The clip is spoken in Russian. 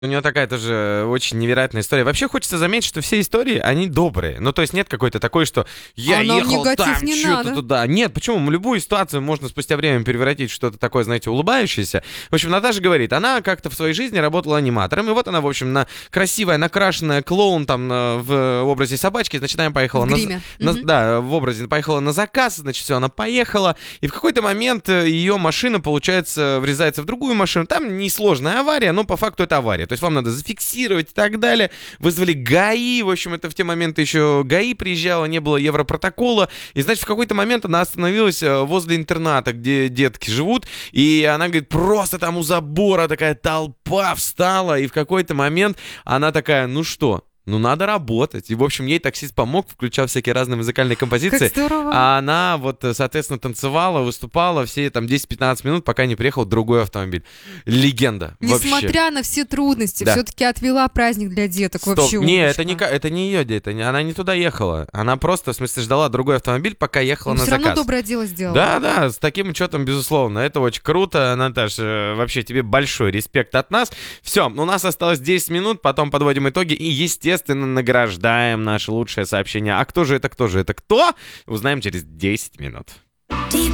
У нее такая тоже очень невероятная история. Вообще хочется заметить, что все истории, они добрые. Ну, то есть нет какой-то такой, что я А нам ехал негатив там, не что-то надо. туда. Нет, почему? Любую ситуацию можно спустя время превратить в что-то такое, знаете, улыбающееся. В общем, Наташа говорит, она как-то в своей жизни работала аниматором, и вот она, в общем, красивая, накрашенная клоун там в образе собачки, значит, она поехала В гриме. Мгм. да, в образе поехала на заказ, значит, все, она поехала, и в какой-то момент ее машина, получается, врезается в другую машину. Там несложная авария, но по факту это авария. То есть вам надо зафиксировать и так далее. Вызвали ГАИ, в общем, это в те моменты еще ГАИ приезжало, не было европротокола. И, значит, в какой-то момент она остановилась возле интерната, где детки живут, и она говорит, просто там у забора такая толпа встала, и в какой-то момент она такая, ну что, ну, надо работать. И, в общем, ей таксист помог, включал всякие разные музыкальные Как композиции. здорово. А она вот, соответственно, танцевала, выступала все там 10-15 минут, пока не приехал другой автомобиль. Легенда. Вообще. Несмотря на все трудности, Да. все-таки отвела праздник для деток. Стоп. Вообще Не, умничка. это не ее дети. Она не туда ехала. Она просто, в смысле, ждала другой автомобиль, пока ехала Но на все равно заказ. доброе дело сделала. Да, с таким учетом, безусловно. Это очень круто, Наташа. Вообще тебе большой респект от нас. Все, у нас осталось 10 минут, потом подводим итоги и, естественно, награждаем наше лучшее сообщение. А кто же это, кто же это, кто? Узнаем через 10 минут.